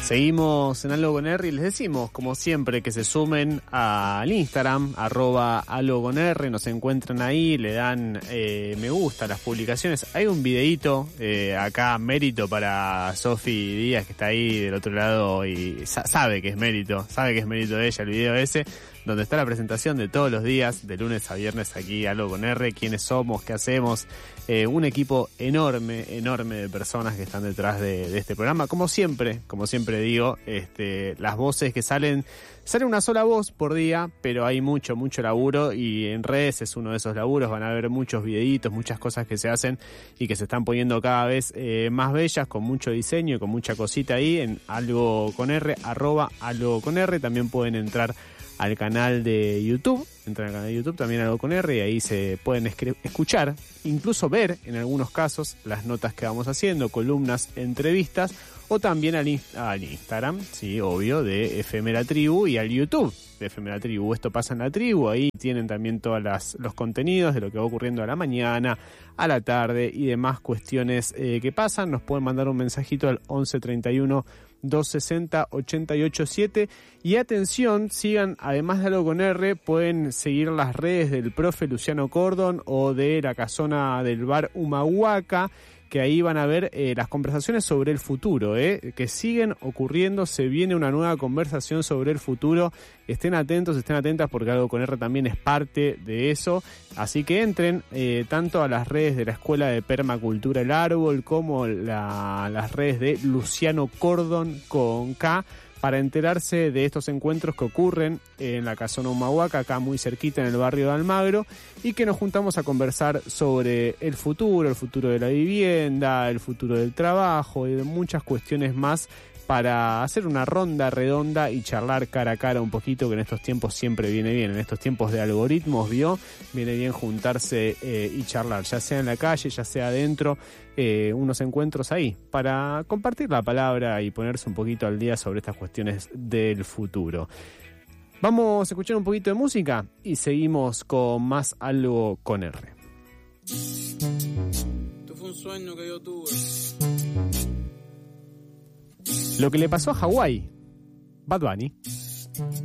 Seguimos en Algo con R y les decimos, como siempre, que se sumen al Instagram, @algoconr, nos encuentran ahí, le dan me gusta a las publicaciones. Hay un videíto, acá, mérito para Sofi Díaz, que está ahí del otro lado y sabe que es mérito de ella el video ese, donde está la presentación de todos los días, de lunes a viernes aquí, Algo con R, quiénes somos, qué hacemos, un equipo enorme de personas que están detrás de este programa. Como siempre digo, las voces que sale una sola voz por día, pero hay mucho laburo y en redes es uno de esos laburos. Van a ver muchos videitos, muchas cosas que se hacen y que se están poniendo cada vez más bellas, con mucho diseño y con mucha cosita ahí en Algo con R, @Algo con R. También pueden entrar al canal de YouTube, entran al canal de YouTube también Algo con R, y ahí se pueden escuchar, incluso ver en algunos casos las notas que vamos haciendo, columnas, entrevistas, o también al Instagram, sí, obvio, de FM La Tribu, y al YouTube de FM La Tribu. Esto pasa en La Tribu, ahí tienen también todos los contenidos de lo que va ocurriendo a la mañana, a la tarde y demás cuestiones que pasan. Nos pueden mandar un mensajito al 11 31 260 887 y atención, sigan, además de Algo con R, pueden seguir las redes del profe Luciano Cordon o de la casona del bar Humahuaca, que ahí van a ver las conversaciones sobre el futuro, que siguen ocurriendo. Se viene una nueva conversación sobre el futuro. Estén atentos, estén atentas, porque Algo con R también es parte de eso. Así que entren tanto a las redes de la Escuela de Permacultura El Árbol como las redes de Luciano Cordon con K, para enterarse de estos encuentros que ocurren en la casona Humahuaca, acá muy cerquita en el barrio de Almagro, y que nos juntamos a conversar sobre el futuro de la vivienda, el futuro del trabajo y de muchas cuestiones más, para hacer una ronda redonda y charlar cara a cara un poquito, que en estos tiempos siempre viene bien. En estos tiempos de algoritmos, viene bien juntarse y charlar, ya sea en la calle, ya sea adentro, unos encuentros ahí, para compartir la palabra y ponerse un poquito al día sobre estas cuestiones del futuro. Vamos a escuchar un poquito de música y seguimos con más Algo con R. Esto fue un sueño que yo tuve. Lo que le pasó a Hawái, Bad Bunny.